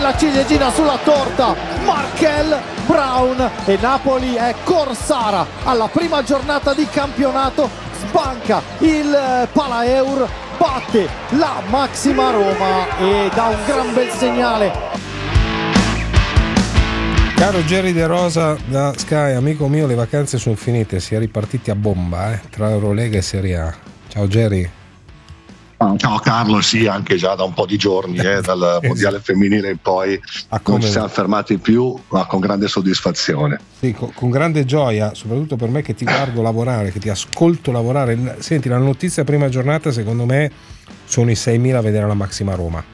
la ciliegina sulla torta, Markel Brown, e Napoli è corsara alla prima giornata di campionato, sbanca il Palaeur, batte la Maxima Roma e dà un gran bel segnale. Caro Jerry De Rosa da Sky, amico mio, le vacanze sono finite, si è ripartiti a bomba tra Eurolega e Serie A. Ciao Jerry. Ciao Carlo, sì, anche già da un po' di giorni, dal mondiale femminile in poi non ci siamo fermati più, ma con grande soddisfazione. Sì, con grande gioia, soprattutto per me che ti guardo lavorare, che ti ascolto lavorare. Senti, la notizia prima giornata secondo me sono i 6.000 a vedere la Maxima Roma.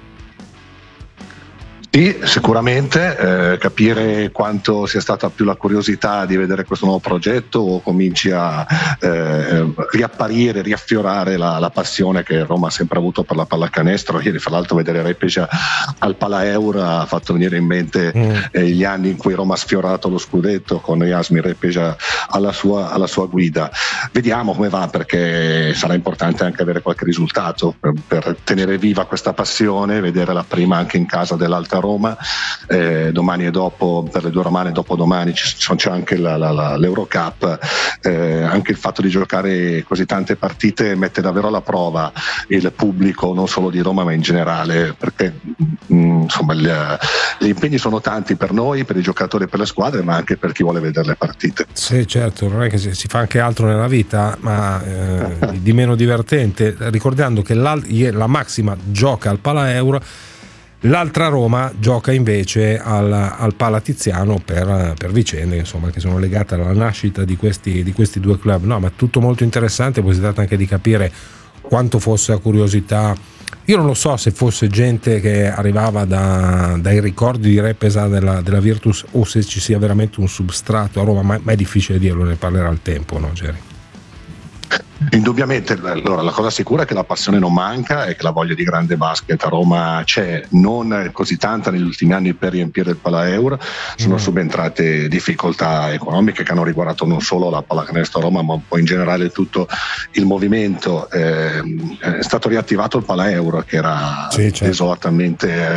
Sì, sicuramente capire quanto sia stata più la curiosità di vedere questo nuovo progetto o cominci a riapparire, riaffiorare la passione che Roma ha sempre avuto per la pallacanestro. Ieri fra l'altro vedere Repeja al Palaeur ha fatto venire in mente gli anni in cui Roma ha sfiorato lo scudetto con Jasmine Repeja alla sua guida. Vediamo come va, perché sarà importante anche avere qualche risultato per tenere viva questa passione, vedere la prima anche in casa dell'Alta Roma, domani e dopo, per le due romane dopodomani c'è anche l'Eurocup, anche il fatto di giocare così tante partite mette davvero alla prova il pubblico, non solo di Roma ma in generale, perché insomma gli impegni sono tanti per noi, per i giocatori e per le squadre, ma anche per chi vuole vedere le partite. Sì, certo, non è che si fa anche altro nella vita, ma di meno divertente, ricordando che la Maxima gioca al Palaeur, l'altra Roma gioca invece al Palatiziano per vicende insomma che sono legate alla nascita di questi due club. No, ma tutto molto interessante. Poi si tratta anche di capire quanto fosse la curiosità. Io non lo so se fosse gente che arrivava dai ricordi di Repesa della Virtus o se ci sia veramente un substrato a Roma, ma è difficile dirlo, ne parlerà il tempo, no Jerry? Indubbiamente, allora, la cosa sicura è che la passione non manca e che la voglia di grande basket a Roma c'è, non così tanta negli ultimi anni per riempire il Palaeur. Sono subentrate difficoltà economiche che hanno riguardato non solo la pallacanestro Roma ma poi in generale tutto il movimento. È stato riattivato il Palaeur che era desolatamente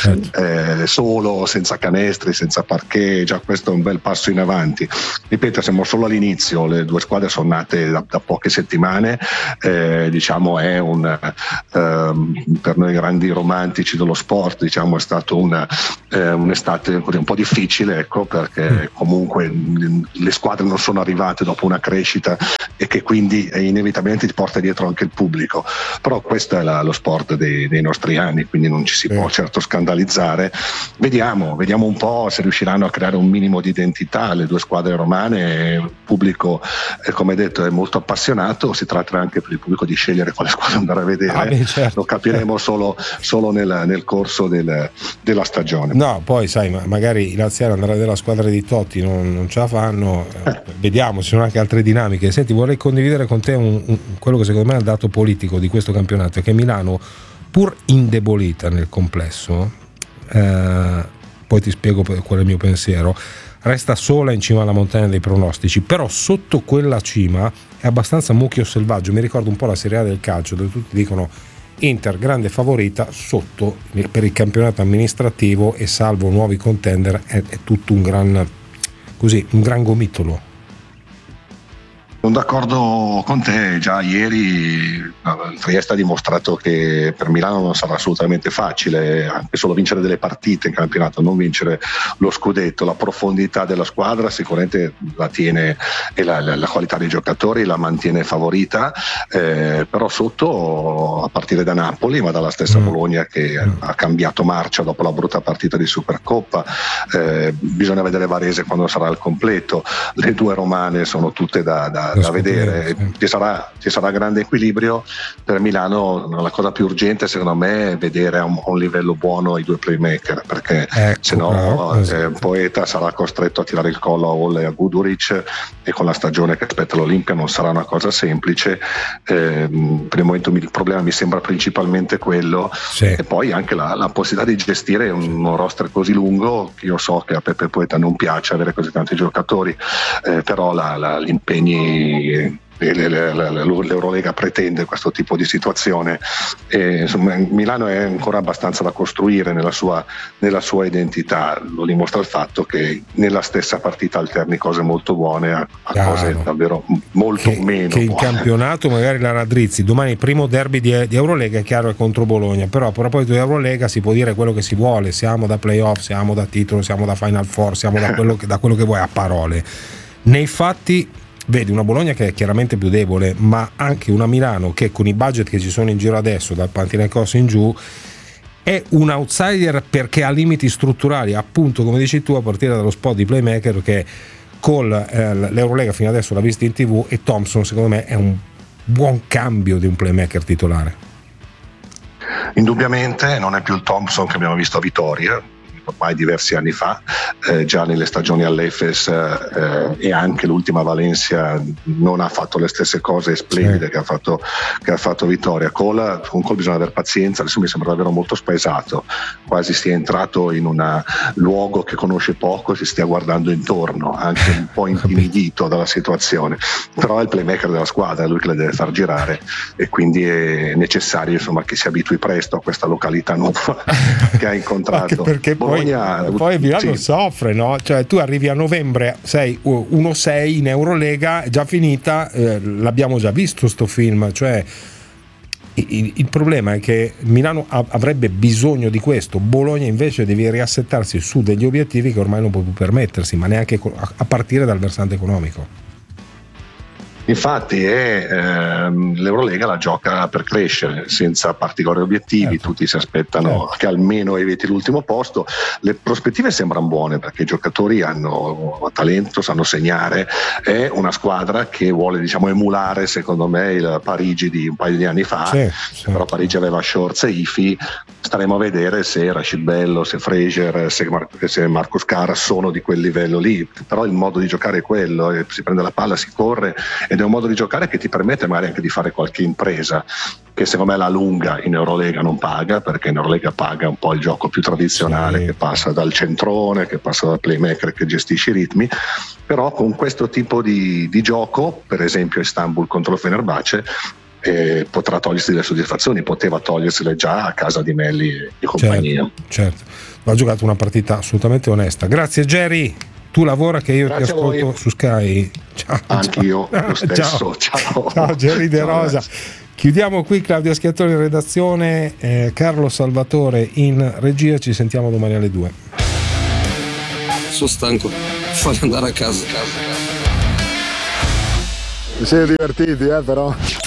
solo, senza canestri, senza parquet. Già questo è un bel passo in avanti. Ripeto, siamo solo all'inizio, le due squadre sono nate da poche settimane, diciamo è per noi grandi romantici dello sport, diciamo è stato un'estate un po' difficile, ecco, perché comunque le squadre non sono arrivate dopo una crescita e che quindi inevitabilmente ti porta dietro anche il pubblico, però questo è lo sport dei nostri anni, quindi non ci si può certo scandalizzare. Vediamo un po' se riusciranno a creare un minimo di identità le due squadre romane. Il pubblico, come detto, è molto appassionato, si tratta anche per il pubblico di scegliere quale squadra andare a vedere, lo capiremo solo nel corso della stagione. No, poi sai, magari i laziali andare a vedere la squadra di Totti non ce la fanno, vediamo, ci sono anche altre dinamiche. Senti, vorrei condividere con te quello che secondo me è il dato politico di questo campionato, è che Milano, pur indebolita nel complesso, poi ti spiego qual è il mio pensiero, resta sola in cima alla montagna dei pronostici, però sotto quella cima è abbastanza mucchio selvaggio. Mi ricordo un po' la Serie A del calcio, dove tutti dicono Inter grande favorita, sotto per il campionato amministrativo e salvo nuovi contender è tutto un gran gomitolo. Sono d'accordo con te, già ieri il Trieste ha dimostrato che per Milano non sarà assolutamente facile anche solo vincere delle partite in campionato, non vincere lo scudetto. La profondità della squadra sicuramente la tiene e la qualità dei giocatori la mantiene favorita, però sotto, a partire da Napoli ma dalla stessa Bologna che ha cambiato marcia dopo la brutta partita di Supercoppa, bisogna vedere Varese quando sarà al completo. Le due romane sono tutte da vedere, ci sarà grande equilibrio. Per Milano la cosa più urgente secondo me è vedere a un livello buono i due playmaker, perché se no Poeta sarà costretto a tirare il collo a Olle e a Guduric, e con la stagione che aspetta l'Olimpia non sarà una cosa semplice. Per il momento il problema mi sembra principalmente quello, e poi anche la possibilità di gestire un roster così lungo, che io so che a Peppe Poeta non piace avere così tanti giocatori, però gli impegni l'Eurolega pretende questo tipo di situazione. Insomma, Milano è ancora abbastanza da costruire nella sua identità, lo dimostra il fatto che nella stessa partita alterni cose molto buone a cose davvero molto meno che in buone. Campionato magari la raddrizzi. Domani il primo derby di Eurolega, è chiaro, è contro Bologna, però a proposito di Eurolega si può dire quello che si vuole, siamo da playoff, siamo da titolo, siamo da Final Four, siamo da quello che vuoi a parole. Nei fatti vedi una Bologna che è chiaramente più debole, ma anche una Milano che con i budget che ci sono in giro adesso, dal Panathinaikos in giù, è un outsider perché ha limiti strutturali, appunto come dici tu, a partire dallo spot di playmaker che con l'Eurolega fino adesso l'ha vista in TV, e Thompson secondo me è un buon cambio di un playmaker titolare. Indubbiamente non è più il Thompson che abbiamo visto a Vitoria ormai diversi anni fa, già nelle stagioni all'Efes e anche l'ultima Valencia non ha fatto le stesse cose splendide che ha fatto Vittoria. Con Cole bisogna avere pazienza, adesso mi sembra davvero molto spaesato, quasi sia entrato in un luogo che conosce poco e si stia guardando intorno, anche un po' intimidito dalla situazione, però è il playmaker della squadra, è lui che le deve far girare e quindi è necessario, insomma, che si abitui presto a questa località nuova che ha incontrato. Perché poi Milano soffre, no? Cioè tu arrivi a novembre, sei 1-6 in Eurolega, è già finita, l'abbiamo già visto sto film, cioè il problema è che Milano avrebbe bisogno di questo, Bologna invece deve riassettarsi su degli obiettivi che ormai non può più permettersi, ma neanche a partire dal versante economico. Infatti l'Eurolega la gioca per crescere, senza particolari obiettivi, tutti si aspettano che almeno eviti l'ultimo posto. Le prospettive sembrano buone perché i giocatori hanno talento, sanno segnare, è una squadra che vuole, diciamo, emulare secondo me il Parigi di un paio di anni fa, però Parigi aveva Shorts e Ifi, staremo a vedere se Rashid Bello, se Fraser, se Marcus Cara sono di quel livello lì, però il modo di giocare è quello, si prende la palla, si corre, ed è un modo di giocare che ti permette magari anche di fare qualche impresa che secondo me alla lunga in Eurolega non paga, perché in Eurolega paga un po' il gioco più tradizionale che passa dal centrone, che passa dal playmaker che gestisce i ritmi, però con questo tipo di gioco, per esempio Istanbul contro il Fenerbahce, potrà togliersi le soddisfazioni, poteva togliersele già a casa di Melli e compagnia. Certo, ha giocato una partita assolutamente onesta. Grazie Jerry, tu lavora che io ti ascolto su Sky. Ciao. Anch'io lo stesso. Ciao Jerry De Rosa. Chiudiamo qui, Claudia Schiattoni in redazione, Carlo Salvatore in regia, ci sentiamo domani alle 2. Sono stanco, voglio andare a casa. Vi siete divertiti, però?